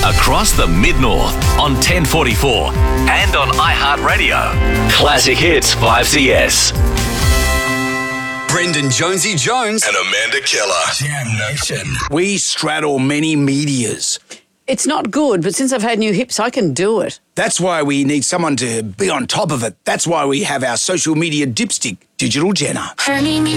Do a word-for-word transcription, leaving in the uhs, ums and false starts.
Across the Mid-North on ten forty-four and on iHeartRadio. Classic Hits five C S. Brendan Jonesy Jones and Amanda Keller. Jam Nation. We straddle many medias. It's not good, but since I've had new hips, I can do it. That's why we need someone to be on top of it. That's why we have our social media dipstick, Digital Jenna.